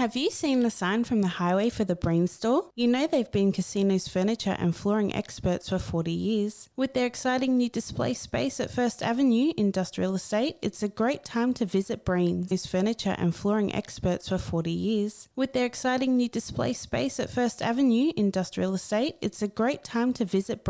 Have you seen the sign from the highway for the Breen store? You know they've been Casino's furniture and flooring experts for 40 years. With their exciting new display space at First Avenue Industrial Estate, it's a great time to visit Breen's furniture and flooring experts for 40 years. With their exciting new display space at First Avenue Industrial Estate, it's a great time to visit